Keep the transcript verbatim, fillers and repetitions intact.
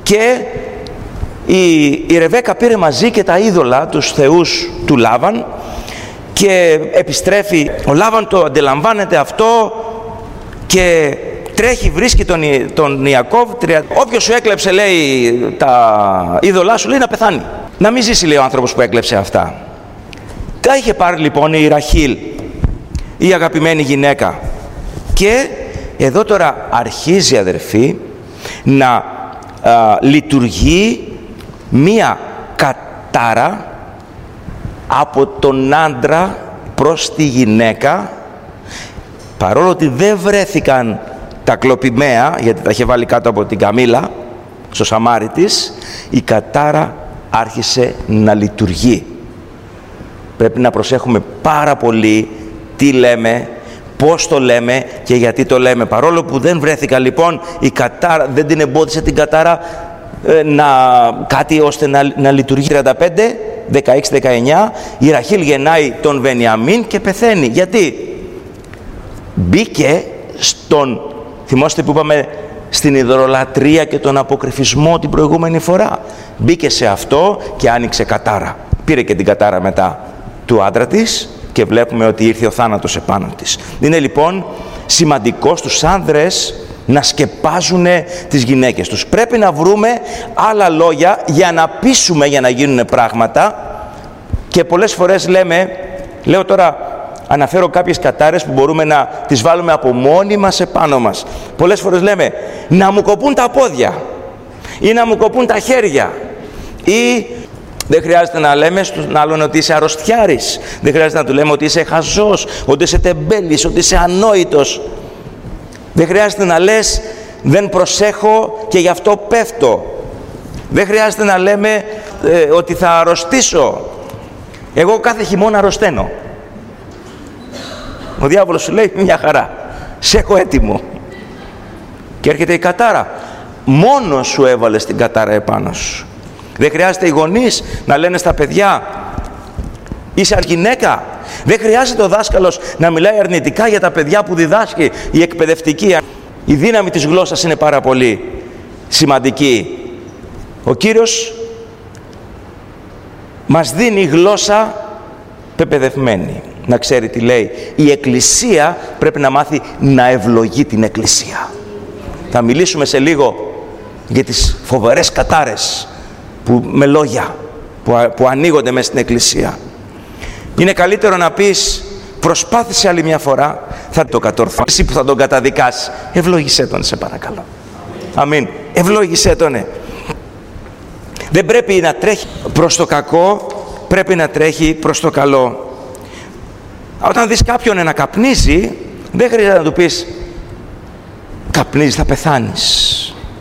Και η, η Ρεβέκα πήρε μαζί και τα είδωλα, τους θεούς του Λάβαν, και επιστρέφει. Ο Λάβαν το αντιλαμβάνεται αυτό και τρέχει, βρίσκει τον, τον Ιακώβ. Όποιος σου έκλεψε, λέει, τα είδωλά σου, λέει, να πεθάνει. Να μην ζήσει, λέει, ο άνθρωπος που έκλεψε αυτά. Τα είχε πάρει λοιπόν η Ραχήλ, η αγαπημένη γυναίκα. Και εδώ τώρα αρχίζει, αδερφοί, να α, λειτουργεί μία κατάρα από τον άντρα προς τη γυναίκα, παρόλο ότι δεν βρέθηκαν τα κλοπημαία, γιατί τα είχε βάλει κάτω από την καμήλα στο σαμάρι της, η κατάρα άρχισε να λειτουργεί. Πρέπει να προσέχουμε πάρα πολύ τι λέμε, πώς το λέμε και γιατί το λέμε. Παρόλο που δεν βρέθηκα λοιπόν, η κατάρα δεν την εμπόδισε την κατάρα ε, να, κάτι ώστε να, να λειτουργεί. Τριάντα πέντε, δεκαέξι, δεκαεννιά, η Ραχήλ γεννάει τον Βενιαμίν και πεθαίνει. Γιατί? Μπήκε στον, θυμόστε που είπαμε, στην ιδωλολατρία και τον αποκρυφισμό την προηγούμενη φορά. Μπήκε σε αυτό και άνοιξε κατάρα. Πήρε και την κατάρα μετά του άντρα της και βλέπουμε ότι ήρθε ο θάνατος επάνω της. Είναι λοιπόν σημαντικό στους άνδρες να σκεπάζουν τις γυναίκες τους. Πρέπει να βρούμε άλλα λόγια για να πείσουμε για να γίνουν πράγματα, και πολλές φορές λέμε, λέω τώρα, αναφέρω κάποιες κατάρες που μπορούμε να τις βάλουμε από μόνοι μας επάνω μας. Πολλές φορές λέμε να μου κοπούν τα πόδια ή να μου κοπούν τα χέρια, ή δεν χρειάζεται να λέμε στον άλλον ότι είσαι αρρωστιάρης, δεν χρειάζεται να του λέμε ότι είσαι χαζός, ότι είσαι τεμπέλης, ότι είσαι ανόητος. Δεν χρειάζεται να λες δεν προσέχω και γι' αυτό πέφτω. Δεν χρειάζεται να λέμε ε, ότι θα αρρωστήσω. Εγώ κάθε χειμώνα αρρωσταίνω. Ο διάβολος σου λέει μια χαρά, σε έχω έτοιμο. Και έρχεται η κατάρα. Μόνος σου έβαλες την κατάρα επάνω σου. Δεν χρειάζεται οι γονείς να λένε στα παιδιά είσαι γυναίκα. Δεν χρειάζεται ο δάσκαλος να μιλάει αρνητικά για τα παιδιά που διδάσκει. Η εκπαιδευτική, η δύναμη της γλώσσας είναι πάρα πολύ σημαντική. Ο Κύριος μας δίνει γλώσσα πεπαιδευμένη, να ξέρει τι λέει. Η Εκκλησία πρέπει να μάθει να ευλογεί την Εκκλησία. Θα μιλήσουμε σε λίγο για τις φοβερές κατάρες που, με λόγια που, που ανοίγονται μέσα στην Εκκλησία. Είναι καλύτερο να πεις προσπάθησε άλλη μια φορά, θα το κατορθώσει. Εσύ που θα τον καταδικάσει, ευλόγησέ τον, σε παρακαλώ. Αμήν. Ευλόγησέ τον. Ναι. Δεν πρέπει να τρέχει προς το κακό, πρέπει να τρέχει προς το καλό. Όταν δεις κάποιον να καπνίζει, δεν χρειάζεται να του πεις καπνίζεις, θα πεθάνεις.